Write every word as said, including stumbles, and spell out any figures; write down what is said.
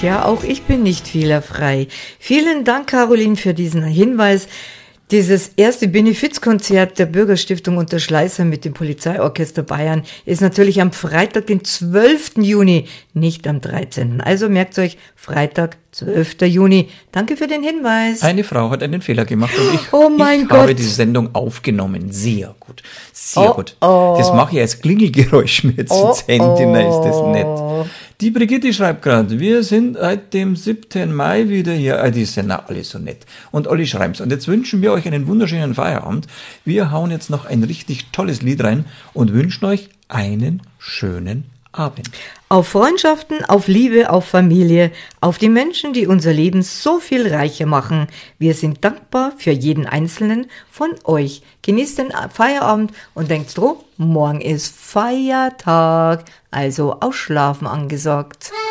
ja, auch ich bin nicht fehlerfrei. Vielen Dank, Caroline, für diesen Hinweis. Dieses erste Benefizkonzert der Bürgerstiftung Unterschleißheim mit dem Polizeiorchester Bayern ist natürlich am Freitag, den zwölften Juni, nicht am dreizehnten Also merkt euch, Freitag, zwölften Juni. Danke für den Hinweis. Eine Frau hat einen Fehler gemacht und ich, oh mein ich Gott. habe die Sendung aufgenommen. Sehr gut, sehr oh, gut. Oh. Das mache ich als Klingelgeräusch mit oh, ins Handy, na ist das oh. nett. Die Brigitte schreibt gerade, wir sind seit dem siebten Mai wieder hier. Ah, die sind auch alle so nett. Und alle schreiben's. Und jetzt wünschen wir euch einen wunderschönen Feierabend. Wir hauen jetzt noch ein richtig tolles Lied rein und wünschen euch einen schönen Abend. Auf Freundschaften, auf Liebe, auf Familie, auf die Menschen, die unser Leben so viel reicher machen. Wir sind dankbar für jeden Einzelnen von euch. Genießt den Feierabend und denkt dran, morgen ist Feiertag, also ausschlafen angesagt.